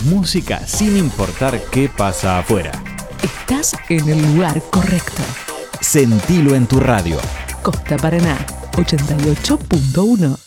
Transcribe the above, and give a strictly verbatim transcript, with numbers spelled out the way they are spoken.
Música sin importar qué pasa afuera. Estás en el lugar correcto. Sentilo en tu radio. Costa Paraná, ochenta y ocho punto uno.